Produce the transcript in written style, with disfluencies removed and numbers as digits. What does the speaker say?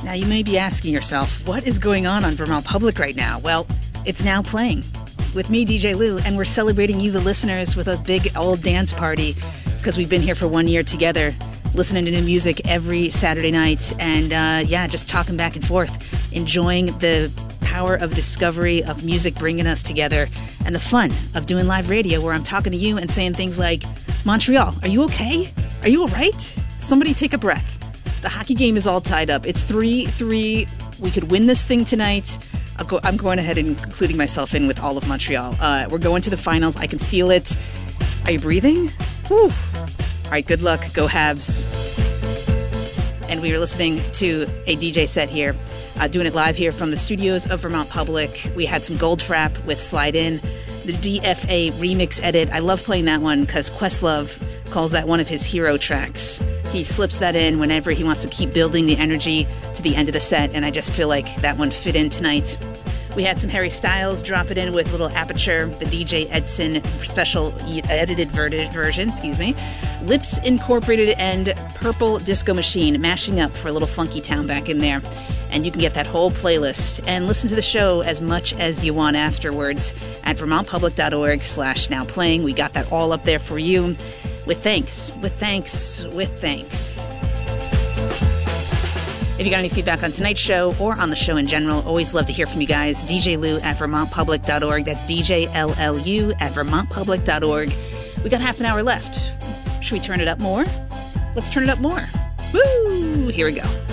Now you may be asking yourself, what is going on Vermont Public right now? Well, it's Now Playing with me, DJ Lou, and we're celebrating you, the listeners, with a big old dance party because we've been here for 1 year together, listening to new music every Saturday night, and just talking back and forth, enjoying the power of discovery of music bringing us together, and the fun of doing live radio where I'm talking to you and saying things like, Montreal, are you okay? Are you all right? Somebody take a breath. The hockey game is all tied up. It's 3-3. We could win this thing tonight. I'm going ahead and including myself in with all of Montreal. We're going to the finals. I can feel it. Are you breathing? Whew. All right, good luck. Go Habs. And we were listening to a DJ set here, doing it live here from the studios of Vermont Public. We had some Goldfrapp with Slide In, the DFA remix edit. I love playing that one because Questlove calls that one of his hero tracks. He slips that in whenever he wants to keep building the energy to the end of the set, and I just feel like that one fit in tonight. We had some Harry Styles drop it in with Little Aperture, the DJ Edson special edited version, Lips Incorporated, and Purple Disco Machine mashing up for a little funky town back in there. And you can get that whole playlist and listen to the show as much as you want afterwards at vermontpublic.org/nowplaying. We got that all up there for you. With thanks. If you got any feedback on tonight's show or on the show in general, always love to hear from you guys. DJ Lou at vermontpublic.org. That's DJLLU at vermontpublic.org. We got half an hour left. Should we turn it up more? Let's turn it up more. Woo! Here we go.